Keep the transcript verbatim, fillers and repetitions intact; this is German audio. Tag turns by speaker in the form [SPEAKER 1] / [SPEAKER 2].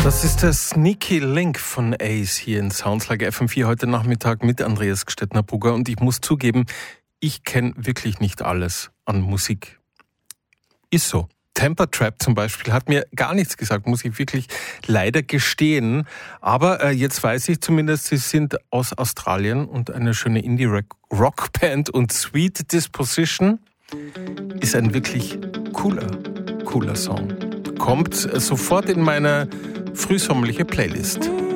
[SPEAKER 1] Das ist der Sneaky Link von Ace hier in Sounds Like F M vier heute Nachmittag mit Andreas Gstettner-Brugger. Und ich muss zugeben, ich kenne wirklich nicht alles an Musik. Ist so. Temper Trap zum Beispiel hat mir gar nichts gesagt, muss ich wirklich leider gestehen. Aber äh, jetzt weiß ich zumindest, sie sind aus Australien und eine schöne Indie-Rock-Band und Sweet Disposition ist ein wirklich cooler, cooler Song. Kommt sofort in meine frühsommerliche Playlist.